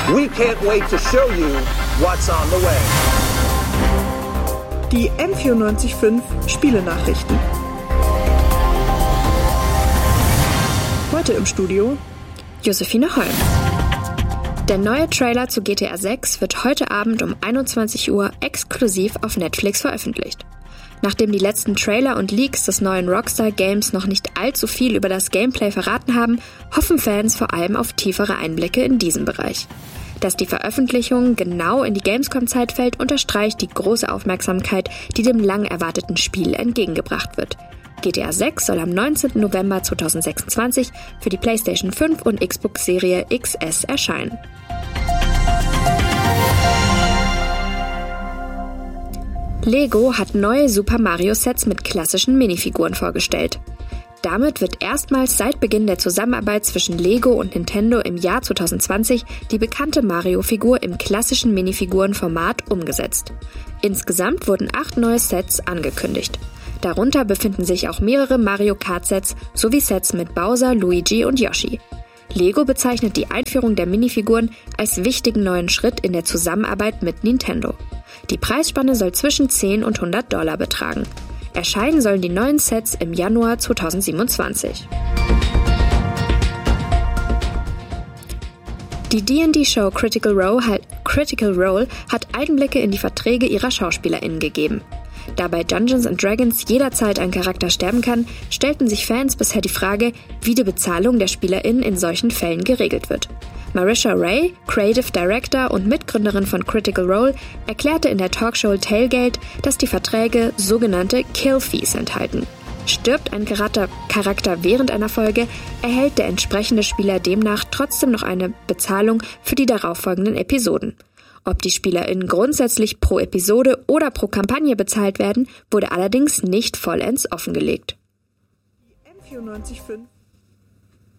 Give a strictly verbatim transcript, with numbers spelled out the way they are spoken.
We can't wait to show you what's on the way. Die M vierundneunzig Komma fünf Spielenachrichten. Heute im Studio Josephine Holm. Der neue Trailer zu G T A sechs wird heute Abend um einundzwanzig Uhr exklusiv auf Netflix veröffentlicht. Nachdem die letzten Trailer und Leaks des neuen Rockstar Games noch nicht allzu viel über das Gameplay verraten haben, hoffen Fans vor allem auf tiefere Einblicke in diesem Bereich. Dass die Veröffentlichung genau in die Gamescom-Zeit fällt, unterstreicht die große Aufmerksamkeit, die dem lang erwarteten Spiel entgegengebracht wird. G T A sechs soll am neunzehnten November zweitausendsechsundzwanzig für die PlayStation fünf und Xbox-Serie X S erscheinen. Lego hat neue Super Mario-Sets mit klassischen Minifiguren vorgestellt. Damit wird erstmals seit Beginn der Zusammenarbeit zwischen Lego und Nintendo im Jahr zweitausendzwanzig die bekannte Mario-Figur im klassischen Minifigurenformat umgesetzt. Insgesamt wurden acht neue Sets angekündigt. Darunter befinden sich auch mehrere Mario Kart-Sets sowie Sets mit Bowser, Luigi und Yoshi. Lego bezeichnet die Einführung der Minifiguren als wichtigen neuen Schritt in der Zusammenarbeit mit Nintendo. Die Preisspanne soll zwischen zehn und hundert Dollar betragen. Erscheinen sollen die neuen Sets im Januar zweitausendsiebenundzwanzig. Die D and D-Show Critical Role hat, Critical Role hat Einblicke in die Verträge ihrer SchauspielerInnen gegeben. Da bei Dungeons and Dragons jederzeit ein Charakter sterben kann, stellten sich Fans bisher die Frage, wie die Bezahlung der SpielerInnen in solchen Fällen geregelt wird. Marisha Ray, Creative Director und Mitgründerin von Critical Role, erklärte in der Talkshow Tailgate, dass die Verträge sogenannte Kill Fees enthalten. Stirbt ein Charakter, Charakter während einer Folge, erhält der entsprechende Spieler demnach trotzdem noch eine Bezahlung für die darauffolgenden Episoden. Ob die SpielerInnen grundsätzlich pro Episode oder pro Kampagne bezahlt werden, wurde allerdings nicht vollends offengelegt. Die M vierundneunzig Komma fünf